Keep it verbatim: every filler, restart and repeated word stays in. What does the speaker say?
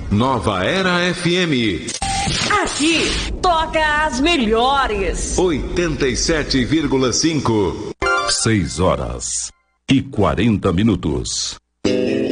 Nova Era F M. Aqui toca as melhores. oitenta e sete vírgula cinco. Seis horas e quarenta minutos.